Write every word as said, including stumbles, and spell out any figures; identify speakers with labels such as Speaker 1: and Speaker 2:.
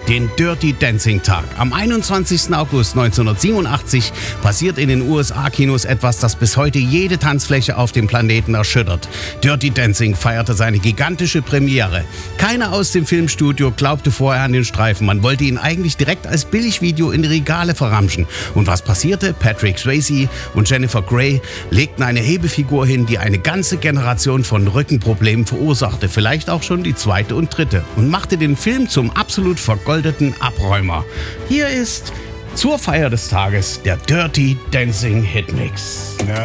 Speaker 1: den Dirty Dancing Tag. Am einundzwanzigsten August neunzehnhundertsiebenundachtzig passiert in den U S A-Kinos etwas, das bis heute jede Tanzfläche auf dem Planeten erschüttert. Dirty Dancing feierte seine gigantische Premiere. Keiner aus dem Filmstudio glaubte vorher an den Streifen. Man wollte ihn eigentlich direkt als Billigvideo in die Regale verramschen. Und was passierte? Patrick Swayze und Jennifer Grey legten eine Hebefigur hin, die eine ganze Generation von Rückenproblemen verursachte, vielleicht auch schon die zweite und dritte, und machte den Film zum absolut vergoldeten Abräumer. Hier ist zur Feier des Tages der Dirty Dancing Hitmix.
Speaker 2: Ja.